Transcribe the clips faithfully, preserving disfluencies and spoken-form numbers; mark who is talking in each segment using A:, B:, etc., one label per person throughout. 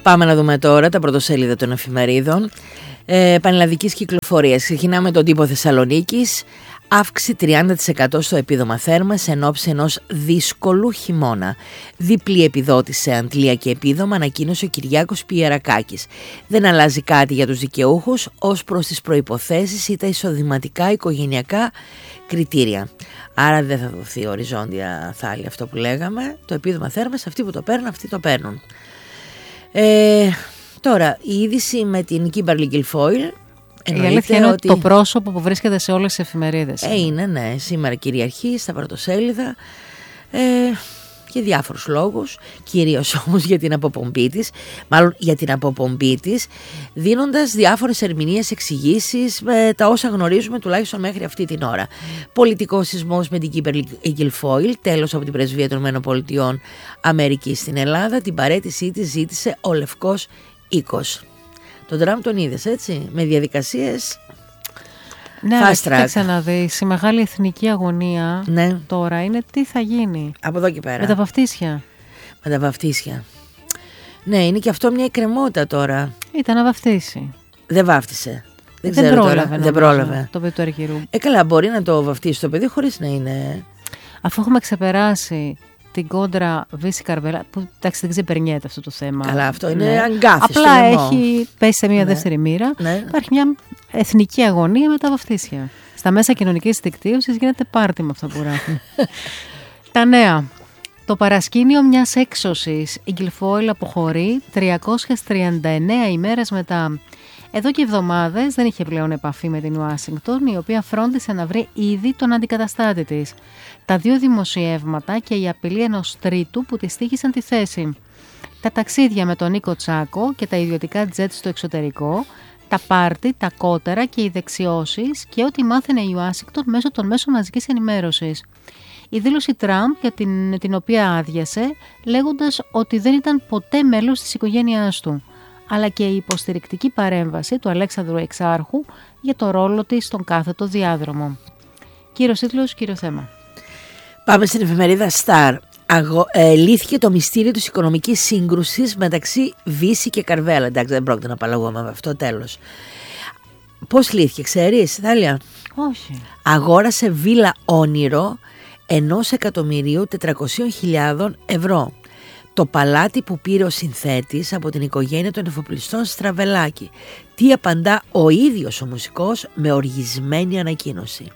A: Πάμε να δούμε τώρα τα πρωτοσέλιδα των εφημερίδων ε, πανελλαδικής κυκλοφορίας. Ξεκινάμε τον τύπο Θεσσαλονίκης. Αύξηση τριάντα τοις εκατό στο επίδομα θέρμας εν ώψη ενός δύσκολου χειμώνα. Διπλή επιδότηση σε αντλία και επίδομα, ανακοίνωσε ο Κυριάκος Πιερακάκης. Δεν αλλάζει κάτι για τους δικαιούχους ως προς τις προϋποθέσεις ή τα εισοδηματικά οικογενειακά κριτήρια. Άρα δεν θα δοθεί οριζόντια θάλη αυτό που λέγαμε. Το επίδομα θέρμας, αυτοί που το παίρνουν, αυτοί το παίρνουν. Ε, τώρα, η είδηση με την Kimberly Guilfoyle.
B: Η αλήθεια είναι ότι το πρόσωπο που βρίσκεται σε όλες τις εφημερίδες.
A: Ε, είναι, ναι. Σήμερα κυριαρχεί στα πρωτοσέλιδα ε, για διάφορους λόγους, κυρίως όμως για την αποπομπή της, μάλλον για την αποπομπή της, δίνοντας διάφορες ερμηνείες, εξηγήσεις, με τα όσα γνωρίζουμε τουλάχιστον μέχρι αυτή την ώρα. Πολιτικός σεισμός με την Kimberly Guilfoyle, τέλος από την Πρεσβεία των ΗΠΑ Αμερικής στην Ελλάδα, την παραίτησή της ζήτησε ο Λευκός Οίκος. Τον Τραμπ τον είδες, έτσι, με διαδικασίες.
B: Ναι, αλλά κοίταξε να δεις, η μεγάλη εθνική αγωνία ναι. τώρα είναι τι θα γίνει.
A: Από εδώ και πέρα.
B: Με τα βαφτίσια.
A: Με τα βαφτίσια. Ναι, είναι και αυτό μια εκκρεμότητα τώρα.
B: Ήταν να βαφτίσει.
A: Δεν βάφτισε. Δεν,
B: δεν
A: ξέρω
B: πρόλαβε.
A: Τώρα. Δεν πρόλαβε.
B: Το παιδί του αρχηρού.
A: Ε, καλά, μπορεί να το βαφτίσει το παιδί χωρίς να είναι.
B: Αφού έχουμε ξεπεράσει την κόντρα Βύση Καρβέλα, που εντάξει δεν ξεπερνιέται αυτό το θέμα.
A: Αλλά αυτό είναι
B: ναι.
A: αγκάθιστο.
B: Απλά έχει πέσει σε μια ναι. δεύτερη μοίρα.
A: Ναι.
B: Υπάρχει μια εθνική αγωνία με τα βαφτίσια. Στα μέσα κοινωνικής δικτύωσης γίνεται πάρτι με αυτά που γράφουν. Τα νέα. Το παρασκήνιο μιας έξωσης. Η Guilfoyle αποχωρεί τριακόσιες τριάντα εννέα ημέρες μετά. Εδώ και εβδομάδες δεν είχε πλέον επαφή με την Ουάσιγκτον, η οποία φρόντισε να βρει ήδη τον αντικαταστάτη της. Τα δύο δημοσιεύματα και η απειλή ενός τρίτου που της τύχησαν τη θέση. Τα ταξίδια με τον Νίκο Τσάκο και τα ιδιωτικά τζετ στο εξωτερικό, τα πάρτι, τα κότερα και οι δεξιώσεις και ό,τι μάθαινε η Ουάσιγκτον μέσω των μέσων μαζικής ενημέρωσης. Η δήλωση Τραμπ για την, την οποία άδειασε, λέγοντας ότι δεν ήταν ποτέ μέλος της οικογένειάς του, αλλά και η υποστηρικτική παρέμβαση του Αλέξανδρου Εξάρχου για το ρόλο της στον κάθετο διάδρομο. Κύριος τίτλος, κύριο θέμα.
A: Πάμε στην εφημερίδα Star. Αγω... Ε, λύθηκε το μυστήριο της οικονομικής σύγκρουσης μεταξύ Βύση και Καρβέλα. Εντάξει, δεν πρόκειται να απαλλαγούμε με αυτό, τέλος. Πώς λύθηκε, ξέρεις, Θάλια?
B: Όχι.
A: Αγόρασε βίλα όνειρο ενός εκατομμυρίου τετρακόσιες χιλιάδες ευρώ. Το παλάτι που πήρε ο συνθέτης από την οικογένεια των εφοπλιστών Στραβελάκη. Τι απαντά ο ίδιος ο μουσικός με οργισμένη ανακοίνωση.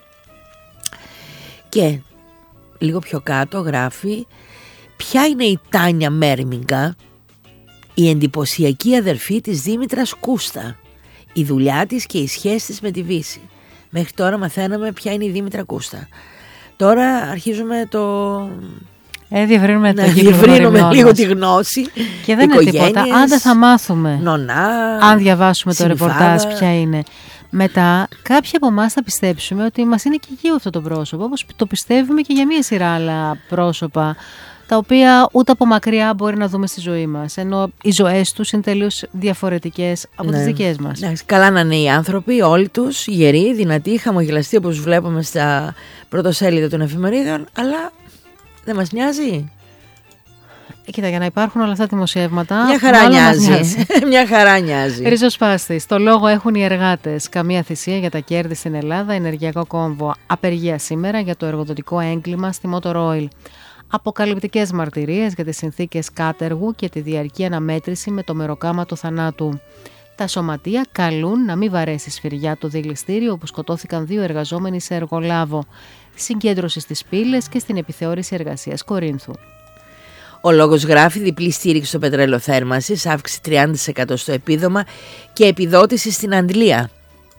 A: Και λίγο πιο κάτω γράφει: ποια είναι η Τάνια Μέρμιγκα, η εντυπωσιακή αδερφή της Δήμητρας Κούστα, η δουλειά της και η σχέση της με τη Βύση. Μέχρι τώρα μαθαίναμε ποια είναι η Δήμητρα Κούστα. Τώρα αρχίζουμε το...
B: Ε, διευρύνουμε
A: να διευρύνουμε λίγο τη γνώση.
B: Και δεν είναι τίποτα. Αν δεν θα μάθουμε,
A: νονά,
B: αν διαβάσουμε το
A: συμφάδα.
B: ρεπορτάζ ποια είναι. Μετά κάποιοι από εμάς θα πιστέψουμε ότι μας είναι οικείο αυτό το πρόσωπο, όπως το πιστεύουμε και για μία σειρά άλλα πρόσωπα, τα οποία ούτε από μακριά μπορεί να δούμε στη ζωή μας, ενώ οι ζωές τους είναι τελείως διαφορετικές από ναι. τις δικές μας. Ναι.
A: Καλά να είναι οι άνθρωποι, όλοι τους, γεροί, δυνατοί, χαμογελαστοί όπως βλέπουμε στα πρωτοσέλιδα των εφημερίδων, αλλά δεν μας νοιάζει.
B: Κοίτα, για να υπάρχουν όλα αυτά τα δημοσιεύματα.
A: Μια χαρά νοιάζει. Μια χαρά νοιάζει.
B: Ριζοσπάστη. Το λόγο έχουν οι εργάτες. Καμία θυσία για τα κέρδη στην Ελλάδα. Ενεργειακό κόμβο. Απεργία σήμερα για το εργοδοτικό έγκλημα στη Motor Oil. Αποκαλυπτικές μαρτυρίες για τις συνθήκες κάτεργου και τη διαρκή αναμέτρηση με το μεροκάμα του θανάτου. Τα σωματεία καλούν να μην βαρέσει σφυριά το δηληστήριο όπου σκοτώθηκαν δύο εργαζόμενοι σε εργολάβο. Συγκέντρωση στις πύλες και στην επιθεώρηση εργασίας Κορίνθου.
A: Ο λόγος γράφει: διπλή στήριξη στο πετρέλαιο θέρμανσης, αύξηση τριάντα τοις εκατό στο επίδομα και επιδότηση στην αντλία.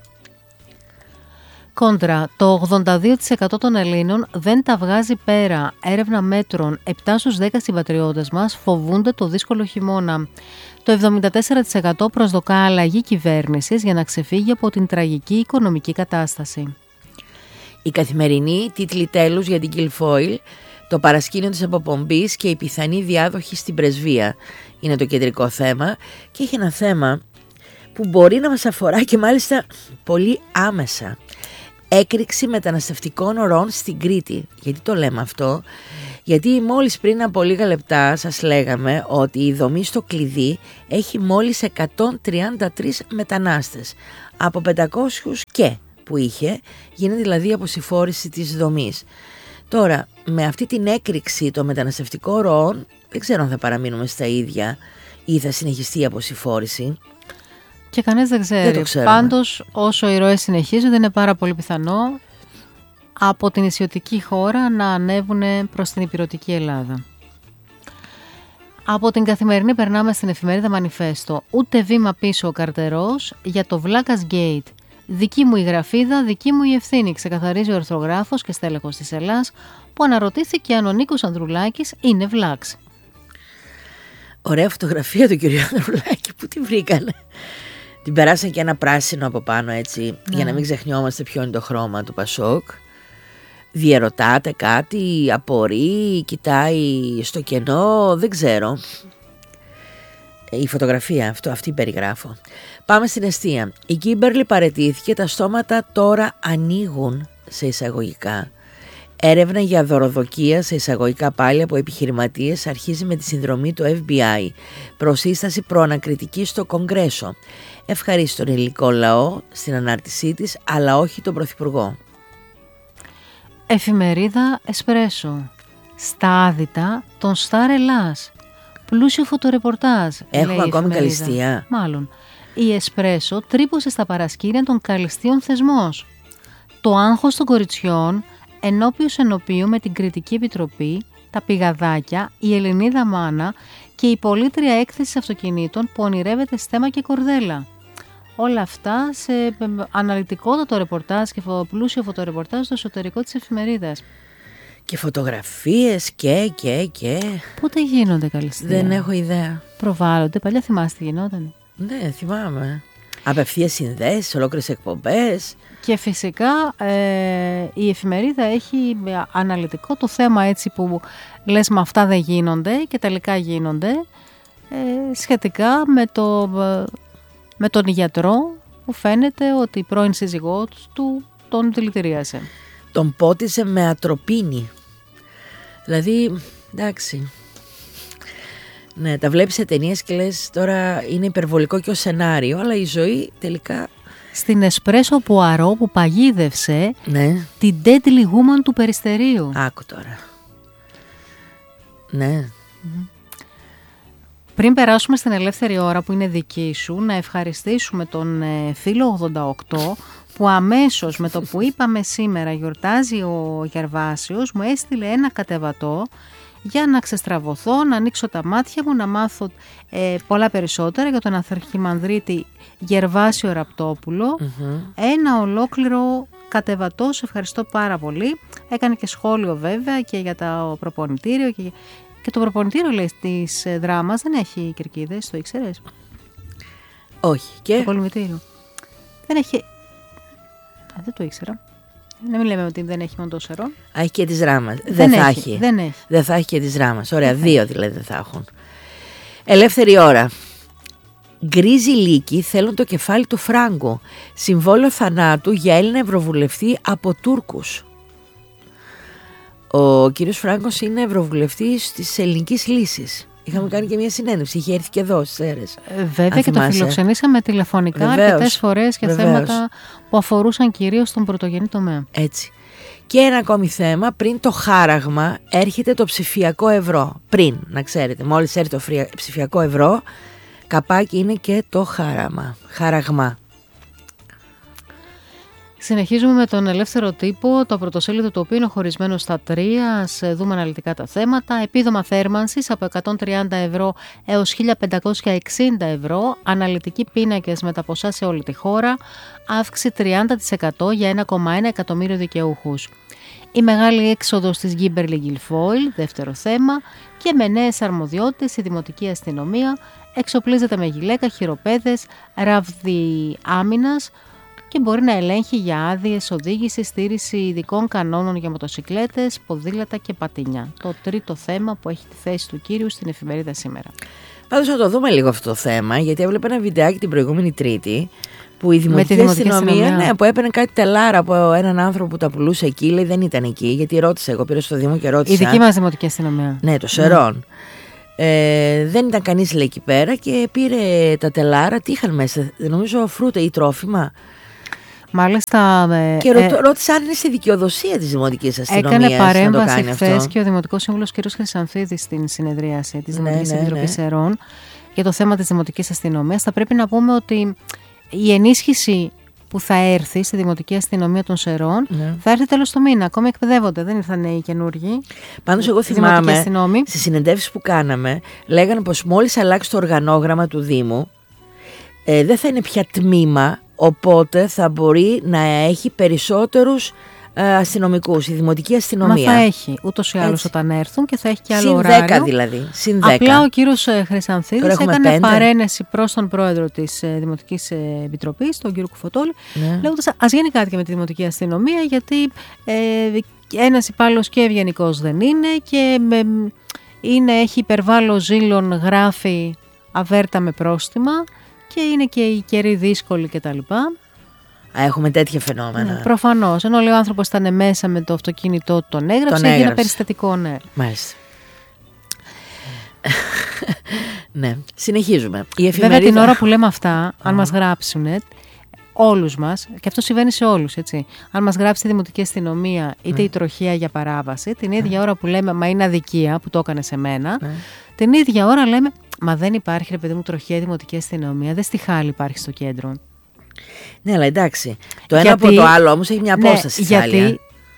B: Κόντρα, το ογδόντα δύο τοις εκατό των Ελλήνων δεν τα βγάζει πέρα. Έρευνα μέτρων, επτά στους δέκα συμπατριώτες μας φοβούνται το δύσκολο χειμώνα. Το εβδομήντα τέσσερα τοις εκατό προσδοκά αλλαγή κυβέρνησης για να ξεφύγει από την τραγική οικονομική κατάσταση.
A: Η καθημερινή τίτλοι τέλους για την Guilfoyle. Το παρασκήνιο της αποπομπής και η πιθανή διάδοχη στην πρεσβεία είναι το κεντρικό θέμα και έχει ένα θέμα που μπορεί να μας αφορά και μάλιστα πολύ άμεσα. Έκρηξη μεταναστευτικών ορών στην Κρήτη. Γιατί το λέμε αυτό? Γιατί μόλις πριν από λίγα λεπτά σας λέγαμε ότι η δομή στο κλειδί έχει μόλις εκατόν τριάντα τρεις μετανάστες. Από πεντακόσιους και που είχε, γίνεται δηλαδή η αποσυμφόρηση της δομής. Τώρα, με αυτή την έκρηξη των μεταναστευτικών ροών, δεν ξέρω αν θα παραμείνουμε στα ίδια ή θα συνεχιστεί η αποσυμφόρηση.
B: Και κανείς δεν ξέρει.
A: Δεν
B: Πάντως, όσο οι ροές συνεχίζονται, είναι πάρα πολύ πιθανό από την νησιωτική χώρα να ανέβουν προς την ηπειρωτική Ελλάδα. Από την Καθημερινή περνάμε στην εφημερίδα Μανιφέστο. Ούτε βήμα πίσω ο καρτερός για το Βλάκας Γκέιτ. Δική μου η γραφίδα, δική μου η ευθύνη, ξεκαθαρίζει ο ορθογράφος και στέλεχος της Ελλάς, που αναρωτήθηκε αν ο Νίκος Ανδρουλάκης είναι βλάξ.
A: Ωραία φωτογραφία του κυρίου Ανδρουλάκη, πού την βρήκανε? Την περάσαν και ένα πράσινο από πάνω, έτσι, ναι, για να μην ξεχνιόμαστε ποιο είναι το χρώμα του Πασόκ. Διερωτάται κάτι, απορεί, κοιτάει στο κενό, δεν ξέρω. Η φωτογραφία, αυτό, αυτή περιγράφω. Πάμε στην εστία. Η Κίμπερλι παραιτήθηκε, τα στόματα τώρα ανοίγουν, σε εισαγωγικά. Έρευνα για δωροδοκία, σε εισαγωγικά πάλι, από επιχειρηματίες αρχίζει με τη συνδρομή του εφ μπι άι. Προσύσταση προανακριτική στο Κογκρέσο. Ευχαρίστει τον ελληνικό λαό στην ανάρτησή της, αλλά όχι τον Πρωθυπουργό.
B: Εφημερίδα Εσπρέσο. Στα άδυτα των Σταρ Ελλάς. Πλούσιο φωτορεπορτάζ.
A: Έχουμε ακόμη καλυστία.
B: Μάλλον. Η Εσπρέσο τρύπωσε στα παρασκήνια των καλυστίων θεσμός. Το άγχος των κοριτσιών ενώπιος ενωπίου με την Κριτική Επιτροπή, τα πηγαδάκια, η Ελληνίδα Μάνα και η πολύτρια έκθεση αυτοκινήτων που ονειρεύεται Στέμα και Κορδέλα. Όλα αυτά σε αναλυτικότατο ρεπορτάζ και πλούσιο φωτορεπορτάζ στο εσωτερικό της εφημερίδας.
A: Και φωτογραφίες και και και...
B: Πότε γίνονται καλυστία? Δεν
A: έχω ιδέα.
B: Προβάλλονται, παλιά θυμάστε γινόταν?
A: Ναι, θυμάμαι. Απευθείας συνδέσεις, ολόκληρες εκπομπές.
B: Και φυσικά ε, η εφημερίδα έχει αναλυτικό το θέμα, έτσι που λες με αυτά δεν γίνονται και τελικά γίνονται, ε, σχετικά με, το, με τον γιατρό που φαίνεται ότι η πρώην σύζυγός του τον δηλητηρίασε.
A: Τον πότισε με ατροπίνη. Δηλαδή, εντάξει... Ναι, τα βλέπεις σε ταινίες και λες τώρα είναι υπερβολικό και ως σενάριο, αλλά η ζωή τελικά...
B: Στην Εσπρέσο Πουαρό που παγίδευσε,
A: ναι,
B: την deadly woman του Περιστερίου.
A: Άκου τώρα. Ναι.
B: Mm-hmm. Πριν περάσουμε στην ελεύθερη ώρα που είναι δική σου, να ευχαριστήσουμε τον ε, φίλο ογδόντα οκτώ που αμέσως με το που είπαμε σήμερα γιορτάζει ο Γερβάσιος, μου έστειλε ένα κατεβατό για να ξεστραβωθώ, να ανοίξω τα μάτια μου, να μάθω ε, πολλά περισσότερα για τον Αρχιμανδρίτη Γερβάσιο Ραπτόπουλο. Mm-hmm. Ένα ολόκληρο κατεβατό, σε ευχαριστώ πάρα πολύ. Έκανε και σχόλιο βέβαια και για το προπονητήριο και, και το προπονητήριο, λέει, της δράμας δεν έχει κερκίδες, το ήξερες?
A: Όχι. Και
B: το κολυμβητήριο δεν έχει. Α, δεν το ήξερα. Να μην λέμε ότι δεν έχει μοντόσερο.
A: Α, έχει και της Ράμας. Δεν,
B: δεν
A: θα
B: έχει,
A: έχει.
B: Δεν έχει.
A: Δεν θα έχει και της Ράμας. Ωραία, δεν δύο δηλαδή δεν θα έχουν. Ελεύθερη ώρα. Γκρίζι λύκοι θέλουν το κεφάλι του Φράγκο. Συμβόλαιο θανάτου για Έλληνα ευρωβουλευτή από Τούρκους. Ο κύριος Φράγκος είναι ευρωβουλευτής της Ελληνικής Λύσης. Είχαμε κάνει και μια συνέντευξη, είχε έρθει και εδώ στις αίρες.
B: Βέβαια, και το φιλοξενήσαμε τηλεφωνικά αρκετές φορές για Βεβαίως. θέματα που αφορούσαν κυρίως τον πρωτογενή τομέα.
A: Έτσι. Και ένα ακόμη θέμα, πριν το χάραγμα έρχεται το ψηφιακό ευρώ. Πριν, να ξέρετε, μόλις έρθει το ψηφιακό ευρώ, καπάκι είναι και το χάραμα, χαραγμά.
B: Συνεχίζουμε με τον ελεύθερο τύπο, το πρωτοσέλιδο του οποίου είναι χωρισμένο στα τρία. Ας δούμε αναλυτικά τα θέματα. Επίδομα θέρμανσης από εκατόν τριάντα ευρώ έως χίλια πεντακόσια εξήντα ευρώ. Αναλυτικοί πίνακες με τα ποσά σε όλη τη χώρα. Αύξηση τριάντα τοις εκατό για ένα κόμμα ένα εκατομμύριο δικαιούχους. Η μεγάλη έξοδος της Γκίμπερλι Γκιλφόιλ, δεύτερο θέμα. Και με νέες αρμοδιότητες η Δημοτική Αστυνομία εξοπλίζεται με γυλαίκα, χειροπέδες, ραβδί άμυνας και μπορεί να ελέγχει για άδειες οδήγηση, στήριξη ειδικών κανόνων για μοτοσικλέτες, ποδήλατα και πατίνια. Το τρίτο θέμα που έχει τη θέση του κύριου στην εφημερίδα σήμερα.
A: Πάντως να το δούμε λίγο αυτό το θέμα, γιατί έβλεπα ένα βιντεάκι την προηγούμενη Τρίτη Που η δημοτική,
B: τη δημοτική
A: αστυνομία,
B: αστυνομία,
A: ναι, που έπαιρνε κάτι τελάρα από έναν άνθρωπο που τα πουλούσε εκεί, λέει δεν ήταν εκεί, γιατί ρώτησα, εγώ πήρα στο Δήμο και ρώτησα.
B: Η δική μας δημοτική αστυνομία.
A: Ναι, το Σερών. Ναι. Ε, δεν ήταν κανείς, λέει, εκεί πέρα και πήρε τα τελάρα. Τι είχαν μέσα, νομίζω φρούτα ή τρόφιμα.
B: Μάλιστα.
A: Και
B: ε,
A: ρω, ρώτησα αν είναι στη δικαιοδοσία της δημοτικής αστυνομίας.
B: Έκανε παρέμβαση
A: χθες
B: και ο Δημοτικός Σύμβουλος κ. Χρυσανθίδης στην συνεδρίαση της
A: ναι,
B: Δημοτικής
A: ναι,
B: Επιτροπής
A: ναι.
B: Σερών για το θέμα της δημοτικής αστυνομίας. Θα πρέπει να πούμε ότι η ενίσχυση που θα έρθει στη Δημοτική Αστυνομία των Σερών ναι. θα έρθει τέλος του μήνα. Ακόμη εκπαιδεύονται, δεν ήρθαν οι καινούργοι.
A: Πάντως, εγώ θυμάμαι στις συνεντεύσεις που κάναμε, λέγανε πως μόλις αλλάξει το οργανόγραμμα του Δήμου, ε, δεν θα είναι πια τμήμα. Οπότε θα μπορεί να έχει περισσότερους ε, αστυνομικούς, η δημοτική αστυνομία.
B: Μα θα έχει ούτως ή άλλως όταν έρθουν και θα έχει και άλλο
A: συν
B: ωράριο.
A: δέκα δηλαδή. Συν δέκα.
B: Απλά ο κύριος Χρυσανθίδης έκανε
A: πέντε.
B: παρένεση προς τον πρόεδρο της Δημοτικής Επιτροπής, τον κύριο Κουφωτόλη, ναι. λέγοντας ας γίνει κάτι και με τη δημοτική αστυνομία, γιατί ε, ένας υπάλληλος και ευγενικός δεν είναι και με, είναι, έχει υπερβάλλον ζήλων, γράφει αβέρτα με πρόστιμα. Και είναι και οι καιροί δύσκολοι κτλ.
A: Έχουμε τέτοια φαινόμενα.
B: Ναι, προφανώς. Ενώ λέει ο άνθρωπος ήταν μέσα με το αυτοκίνητό του, τον έγραψε, έγινε ένα περιστατικό, ναι.
A: Μάλιστα. Ναι, συνεχίζουμε. Η εφημερίδα...
B: Βέβαια την ώρα που λέμε αυτά, αν μας γράψουν, όλους μας, και αυτό συμβαίνει σε όλους, έτσι. Αν μας γράψει η Δημοτική Αστυνομία είτε mm. η τροχία για παράβαση, την ίδια mm. ώρα που λέμε μα είναι αδικία που το έκανε σε μένα, mm. την ίδια ώρα λέμε μα δεν υπάρχει ρε παιδί μου τροχία Δημοτική Αστυνομία, δεν στη Χάλη υπάρχει στο κέντρο.
A: Ναι, αλλά εντάξει. Το ένα γιατί, από το άλλο όμως έχει μια απόσταση.
B: Ναι, γιατί άλλη,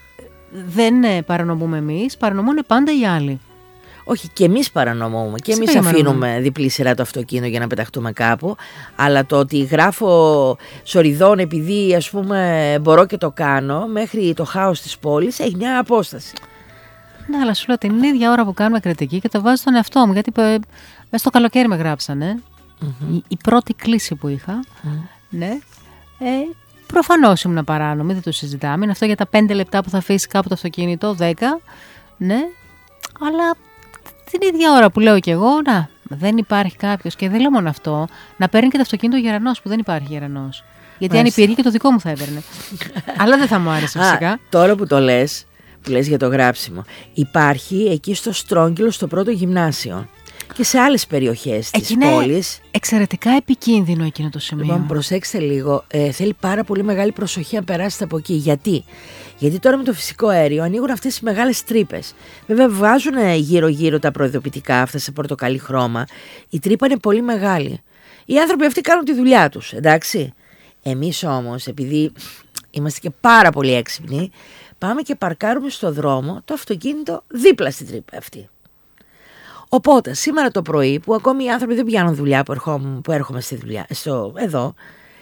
B: δεν παρανομούμε εμείς, παρανομούν πάντα οι άλλοι.
A: Όχι, και εμείς παρανομούμε και εμείς αφήνουμε διπλή σειρά το αυτοκίνητο για να πεταχτούμε κάπου. Αλλά το ότι γράφω σοριδών επειδή ας πούμε μπορώ και το κάνω μέχρι το χάος της πόλης έχει μια απόσταση.
B: Ναι, αλλά σου λέω την ίδια ώρα που κάνουμε κριτική και το βάζω στον εαυτό μου, γιατί μέσα στο καλοκαίρι με γράψανε. Mm-hmm. Η, η πρώτη κλήση που είχα, mm. ναι, ε, προφανώς ήμουν παράνομη, δεν το συζητάμε. Είναι αυτό για τα πέντε λεπτά που θα αφήσει κάπου το αυτοκίνητο, δέκα, ναι, αλλά την ίδια ώρα που λέω κι εγώ, να, δεν υπάρχει κάποιος, και δεν λέω μόνο αυτό, να παίρνει και το αυτοκίνητο γερανός που δεν υπάρχει γερανός. Γιατί Μάλιστα. αν υπήρχε και το δικό μου θα έπαιρνε. Αλλά δεν θα μου άρεσε φυσικά. Α,
A: τώρα που το λες, που λες για το γράψιμο, υπάρχει εκεί στο Στρόγγυλο στο πρώτο γυμνάσιο και σε άλλες περιοχές της πόλης.
B: Εξαιρετικά επικίνδυνο εκείνο το σημείο.
A: Λοιπόν, προσέξτε λίγο, ε, θέλει πάρα πολύ μεγάλη προσοχή αν περάσετε από εκεί. Γιατί? Γιατί τώρα με το φυσικό αέριο ανοίγουν αυτές τις μεγάλες τρύπες. Βέβαια βάζουν γύρω-γύρω τα προειδοποιητικά αυτά σε πορτοκαλί χρώμα. Η τρύπα είναι πολύ μεγάλη. Οι άνθρωποι αυτοί κάνουν τη δουλειά τους, εντάξει. Εμείς όμως, επειδή είμαστε και πάρα πολύ έξυπνοι, πάμε και παρκάρουμε στο δρόμο το αυτοκίνητο δίπλα στην τρύπα αυτή. Οπότε σήμερα το πρωί που ακόμη οι άνθρωποι δεν πιάνουν δουλειά που, ερχόμαι, που έρχομαι στη δουλειά, στο, εδώ,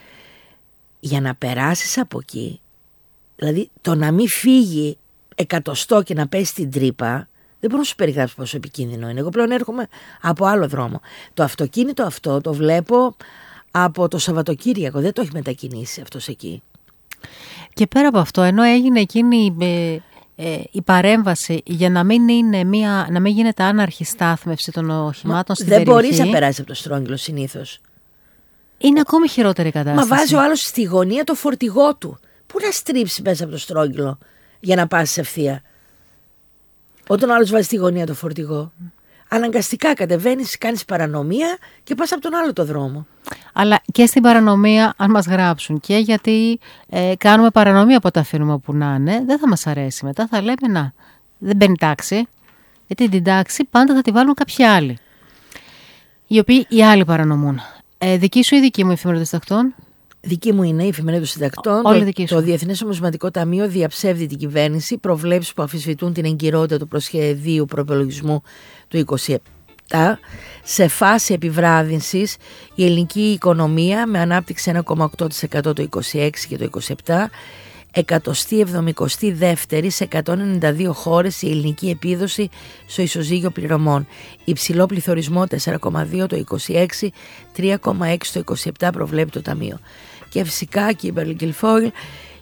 A: για να περάσεις από εκεί, δηλαδή το να μην φύγει εκατοστό και να πέσει στην τρύπα, δεν μπορώ να σου περιγράψω πόσο επικίνδυνο είναι. Εγώ πλέον έρχομαι από άλλο δρόμο. Το αυτοκίνητο αυτό το βλέπω από το Σαββατοκύριακο, δεν το έχει μετακινήσει αυτός εκεί.
B: Και πέρα από αυτό, ενώ έγινε εκείνη ε, ε, η παρέμβαση για να μην, είναι μια, να μην γίνεται άναρχη στάθμευση των οχημάτων στην
A: δεν
B: περιοχή.
A: Δεν μπορείς να περάσεις από το Στρόγγυλο συνήθως.
B: Είναι ακόμη χειρότερη η κατάσταση.
A: Μα βάζει ο άλλος στη γωνία το φορτηγό του. Πού να στρίψει μέσα από το Στρόγγυλο για να πας ευθεία. Όταν ο άλλος βάζει στη γωνία το φορτηγό, αναγκαστικά κατεβαίνεις, κάνεις παρανομία και πας από τον άλλο το δρόμο. Αλλά
B: και στην παρανομία, αν μας γράψουν και γιατί ε, κάνουμε παρανομία από τα αφήνουμε όπου να είναι, δεν θα μας αρέσει. Μετά θα λέμε να, δεν μπαίνει τάξη, γιατί την τάξη πάντα θα τη βάλουν κάποιοι άλλοι, οι οποίοι οι άλλοι παρανομούν. Ε, δική σου ή δική μου η εφημερίδα των συντακτών?
A: Δική μου είναι η εφημερίδα των συντακτών. Το, το Διεθνές Νομισματικό Ταμείο διαψεύδει την κυβέρνηση, προβλέψεις που αμφισβητούν την εγκυρότητα του προσχεδίου προϋπολογισμού του είκοσι επτά. Σε φάση επιβράδυνσης η ελληνική οικονομία με ανάπτυξη ένα κόμμα οκτώ τοις εκατό το είκοσι έξι και το είκοσι επτά, εκατοστή εβδομηκοστή δεύτερη σε εκατόν ενενήντα δύο χώρες η ελληνική επίδοση στο ισοζύγιο πληρωμών. Υψηλό πληθωρισμό τέσσερα κόμμα δύο το είκοσι έξι, τρία κόμμα έξι το είκοσι επτά προβλέπει το Ταμείο. Και φυσικά, Κίμπερλι Γκιλφόγλ,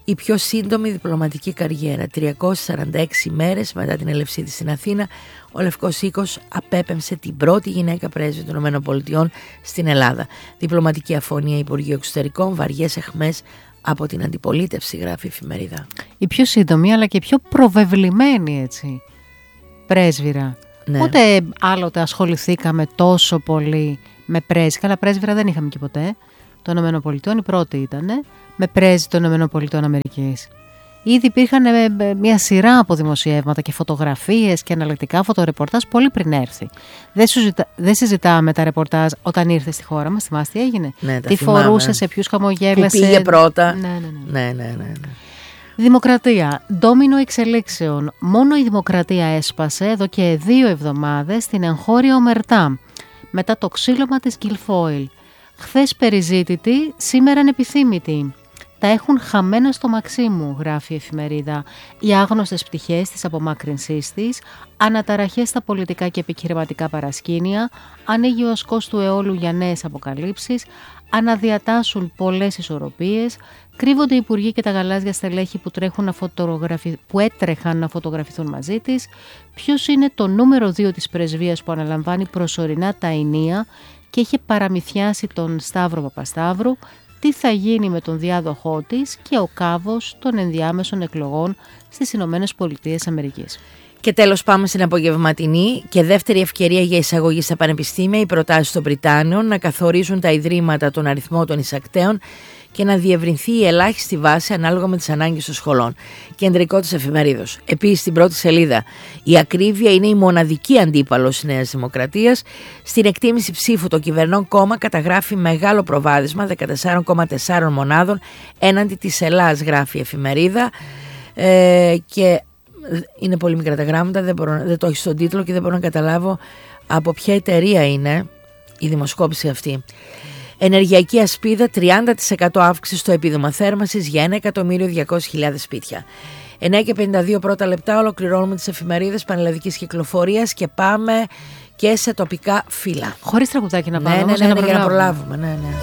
A: η πιο σύντομη διπλωματική καριέρα. τριακόσιες σαράντα έξι μέρες μετά την έλευσή της στην Αθήνα, ο Λευκός Οίκος απέπεμψε την πρώτη γυναίκα πρέσβη των ΗΠΑ στην Ελλάδα. Διπλωματική αφωνία Υπουργείου Εξωτερικών, βαριές αιχμές από την αντιπολίτευση, γράφει η εφημερίδα.
B: Η πιο σύντομη αλλά και πιο προβεβλημένη, έτσι, πρέσβυρα.
A: Ναι.
B: Ούτε άλλοτε ασχοληθήκαμε τόσο πολύ με πρέσβη. Καλά, πρέσβυρα δεν είχαμε και ποτέ των ΗΠΑ, η πρώτη ήταν με πρέσβη των ΗΠΑ. Ήδη υπήρχαν μια σειρά από δημοσιεύματα και φωτογραφίες και αναλυτικά φωτορεπορτάζ πολύ πριν έρθει. Δεν, συζητά, δεν συζητάμε τα ρεπορτάζ όταν ήρθε στη χώρα μας. Θυμάστε τι έγινε?
A: Ναι,
B: τι
A: θυμάμαι.
B: Φορούσε, σε ποιους χαμογέλασε.
A: Που πήγε πρώτα.
B: Ναι, ναι, ναι.
A: ναι, ναι, ναι, ναι.
B: Δημοκρατία. Ντόμινο εξελίξεων. Μόνο η Δημοκρατία έσπασε εδώ και δύο εβδομάδες στην εγχώρια ομερτά μετά το ξύλωμα της Γκιλφόιλ. Χθες περιζήτητη, σήμερα ανεπιθύμητη. Τα έχουν χαμένα στο Μαξίμου, γράφει η εφημερίδα. Οι άγνωστες πτυχές της απομάκρυνσής της, αναταραχές στα πολιτικά και επιχειρηματικά παρασκήνια, ανοίγει ο ασκός του αιώλου για νέες αποκαλύψεις, αναδιατάσσουν πολλές ισορροπίες, κρύβονται οι υπουργοί και τα γαλάζια στελέχη που, τρέχουν να φωτογραφι... που έτρεχαν να φωτογραφηθούν μαζί της, ποιος είναι το νούμερο δύο της πρεσβείας που αναλαμβάνει προσωρινά τα ενία και είχε παραμυθιάσει τον Σταύρο Παπασταύρου, τι θα γίνει με τον διάδοχό της και ο κάβος των ενδιάμεσων εκλογών στις Ηνωμένες Πολιτείες Αμερικής.
A: Και τέλος πάμε στην απογευματινή και δεύτερη ευκαιρία για εισαγωγή στα πανεπιστήμια, οι προτάσεις των Βρυτάνεων να καθορίζουν τα ιδρύματα, τον αριθμό των εισακτέων και να διευρυνθεί η ελάχιστη βάση ανάλογα με τις ανάγκες των σχολών. Κεντρικό της εφημερίδος. Επίσης στην πρώτη σελίδα. Η ακρίβεια είναι η μοναδική αντίπαλος της Νέας Δημοκρατίας. Στην εκτίμηση ψήφου το κυβερνών κόμμα καταγράφει μεγάλο προβάδισμα δεκατέσσερα κόμμα τέσσερα μονάδων έναντι της Ελλάς, γράφει η εφημερίδα. Ε, και είναι πολύ μικρά τα γράμματα, δεν, μπορώ, δεν το έχει στον τίτλο και δεν μπορώ να καταλάβω από ποια εταιρεία είναι η δημοσκόπηση αυτή. Ενεργειακή ασπίδα, τριάντα τοις εκατό αύξηση στο επίδομα θέρμανσης για ένα εκατομμύριο διακόσιες χιλιάδες σπίτια. εννιά και πενήντα δύο πρώτα λεπτά ολοκληρώνουμε τις εφημερίδες πανελλαδικής κυκλοφορίας και πάμε και σε τοπικά φύλλα.
B: Χωρίς τραγουδάκι να πάμε,
A: ναι,
B: όμως,
A: ναι, ναι,
B: για να
A: ναι,
B: προλάβουμε.
A: Για να προλάβουμε ναι, ναι.